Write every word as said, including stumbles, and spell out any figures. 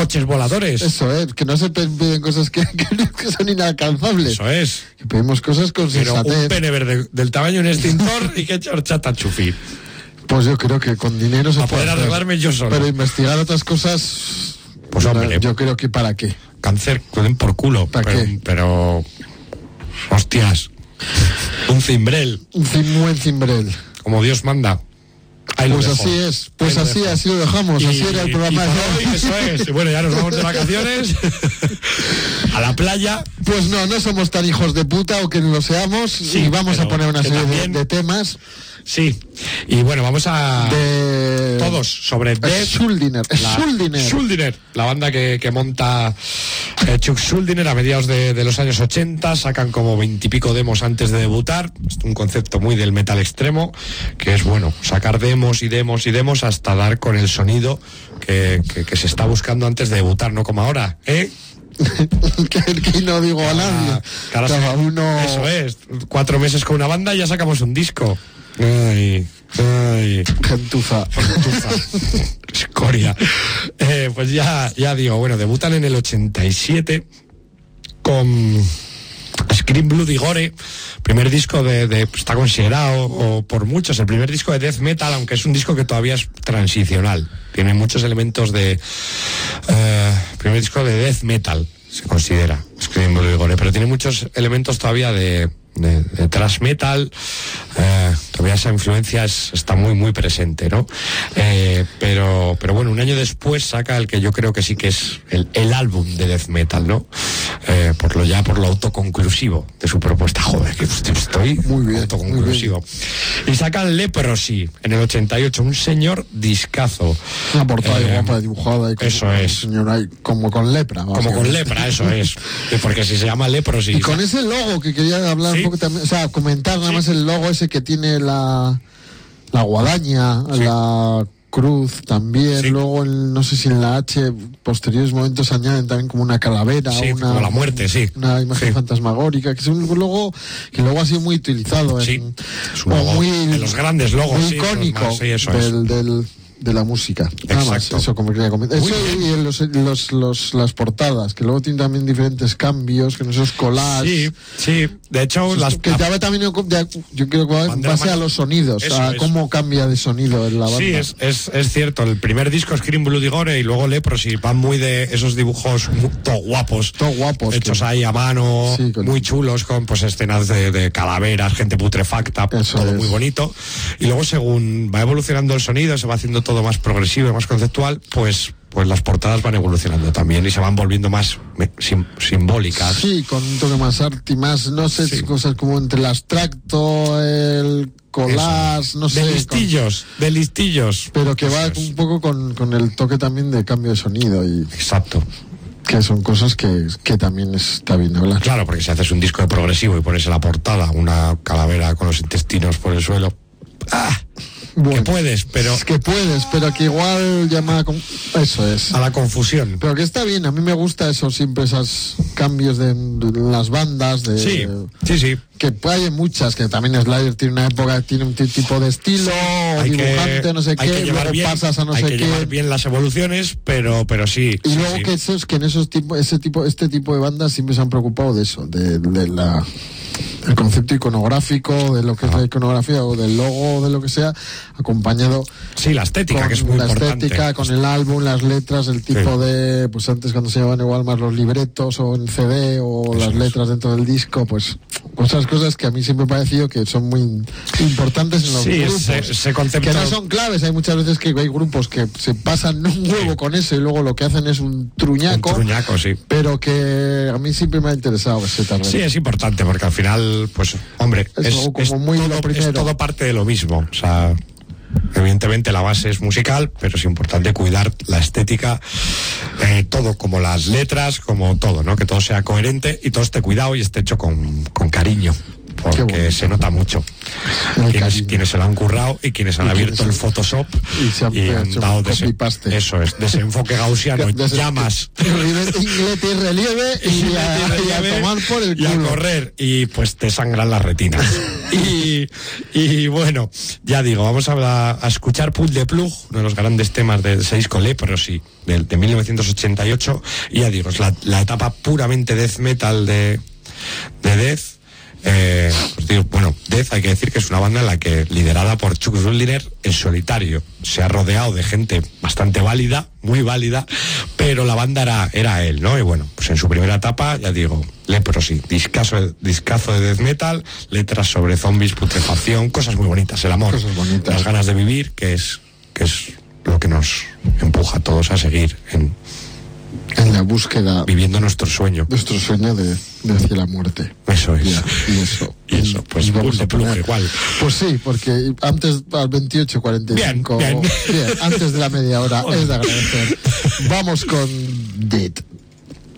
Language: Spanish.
coches voladores. Eso es, que no se piden cosas que, que, que son inalcanzables. Eso es. Que pedimos cosas con Pero sensatez. un pene verde del tamaño de un extintor y que horchata chufi. Pues yo creo que con dinero se A puede poder hacer. arreglarme yo solo. Pero investigar otras cosas, Pues hombre, yo creo que para qué. cáncer, pueden por culo. ¿Para pero, qué? pero, hostias, un cimbrel, Un cim- buen cimbrel. como Dios manda. Ahí lo Pues dejo. así es, pues Ahí lo así, dejo. así lo dejamos, Y- así era el programa y de por hoy, eso es. Y bueno, ya nos vamos de vacaciones a la playa. Pues no, no somos tan hijos de puta, o que lo seamos, Sí, y vamos pero a poner una que serie de, también- de temas Sí. Y bueno, vamos a de todos sobre Death. Schuldiner, La, Schuldiner. Schuldiner, la banda que, que monta eh, Chuck Schuldiner a mediados de, de los años ochenta, sacan como veintipico demos antes de debutar, es un concepto muy del metal extremo, que es bueno, sacar demos y demos y demos hasta dar con el sonido que, que, que se está buscando antes de debutar, no como ahora, ¿eh? que, que no digo a nadie. Cada, Cada uno. Eso es, cuatro meses con una banda y ya sacamos un disco. Ay, ay. Gentuza. Gentuza. Escoria. Eh, pues ya, ya digo, bueno, debutan en el ochenta y siete con Scream Bloody Gore, primer disco de, de está considerado o por muchos el primer disco de death metal, aunque es un disco que todavía es transicional, tiene muchos elementos de eh, primer disco de death metal se considera Scream Bloody Gore, pero tiene muchos elementos todavía de de, de thrash metal, eh, todavía esa influencia es, está muy muy presente, ¿no? Eh, pero pero bueno, un año después saca el que yo creo que sí que es el, el álbum de death metal, ¿no? Eh, por lo ya por lo autoconclusivo de su propuesta. Joder, que estoy Muy bien, autoconclusivo. muy bien. Y sacan Leprosy en el ochenta y ocho, un señor discazo. Una portada Eh, guapa dibujada y con, eso es. señor ahí, como con lepra. Como con básicamente. lepra, eso es. Porque si se llama Leprosy. Y con ese logo que quería hablar Sí. un poco también, o sea, comentar nada Sí. más el logo ese que tiene la, la guadaña, Sí. la cruz también, Sí. luego el- no sé si en la H, posteriores momentos añaden también como una calavera, Sí, una, como la muerte, sí. una imagen Sí. fantasmagórica, que es un logo que luego ha sido muy utilizado en, Sí, es un o logo muy, de los grandes logos, muy sí, los icónico más- sí, eso es. del, del- de la música. Nada más, Exacto. eso como quería comentar. Muy Eso y los, los, los, las portadas, que luego tienen también diferentes cambios, que no esos collages. Sí, sí. De hecho, las, Que ya va también, ya- yo creo que va en Bandera base a man- los sonidos, Eso a es. cómo cambia de sonido en la banda. Sí, es, es, es cierto. El primer disco, Scream Bloody Gore, y luego Leprosy, van muy de esos dibujos muy, todo guapos. Todo guapos, Hechos que- ahí a mano, Sí, con- muy chulos, con pues escenas de, de calaveras, gente putrefacta, Eso todo es. muy bonito. Y luego, según va evolucionando el sonido, se va haciendo todo más progresivo y más conceptual, pues pues las portadas van evolucionando también y se van volviendo más me- sim- simbólicas. Sí, con un toque más arte y más, no sé, Sí. cosas como entre el abstracto, el collage, Eso. no sé. De con- listillos, de listillos. pero que va Eso es. un poco con, con el toque también de cambio de sonido, y Exacto. que son cosas que, que también está bien hablar. Claro, porque si haces un disco de progresivo y pones en la portada una calavera con los intestinos por el suelo, ¡ah! Bueno, que puedes, pero es que puedes, pero que igual llama a con- eso es. a la confusión. Pero que está bien, a mí me gusta eso, siempre esos cambios de, de las bandas, de Sí, sí, sí. que hay muchas, que también Slayer tiene una época, tiene un t- tipo de estilo, Hay dibujante, que, no sé hay qué, que llevar luego bien, pasas a no hay sé que qué. llevar bien las evoluciones, pero, pero sí. Y sí, luego sí. que esos, que en esos tipos, ese tipo, este tipo de bandas siempre se han preocupado de eso, de, de la el concepto iconográfico, de lo que es la iconografía o del logo, de lo que sea, acompañado Sí, la estética, con que es muy la importante. estética, con el álbum, las letras, el tipo de, pues antes cuando se llevaban igual más los libretos o en C D o Eso las es. letras dentro del disco, pues otras cosas que a mí siempre me ha parecido que son muy importantes en los Sí, grupos. ese, ese concepto. Que no son claves, hay muchas veces que hay grupos que se pasan un huevo con eso y luego lo que hacen es un truñaco, Un truñaco, sí. pero que a mí siempre me ha interesado ese terreno. Sí, es importante porque al final, pues, hombre, Es es, algo como es muy lo todo, primero. es todo parte de lo mismo. O sea, evidentemente la base es musical, pero es importante cuidar la estética, eh, todo, como las letras, como todo, ¿no? Que todo sea coherente y todo esté cuidado y esté hecho con, con cariño. porque se nota mucho. Quienes, quienes se lo han currado y quienes han abierto el Photoshop y, se han, y han dado dese, eso es, desenfoque gaussiano, llamas, inglete y relieve y, y, a, y a tomar por el culo. Y a correr, y pues te sangran las retinas. y, y bueno, ya digo, vamos a, a escuchar Pull the Plug, uno de los grandes temas de Seis Colé, pero sí, de, de mil novecientos ochenta y ocho, y ya digo, es la, la etapa puramente death metal de, de Death. Eh, pues digo, bueno, Death hay que decir que es una banda en la que, liderada por Chuck Schuldiner en solitario, se ha rodeado de gente bastante válida, muy válida, pero la banda era, era él, ¿no? Y bueno, pues en su primera etapa, ya digo, Leprosy, discazo, discazo de death metal, letras sobre zombies, putrefacción, cosas muy bonitas, el amor, las ganas de vivir, que es, que es lo que nos empuja a todos a seguir en en la búsqueda, viviendo nuestro sueño nuestro sueño de, de hacia la muerte. Eso es. Ya, y eso, y eso pues vamos a poner igual. Pues sí, porque antes al veintiocho cuarenta y cinco, bien, bien. bien, antes de la media hora es de agradecer. Vamos con Dead.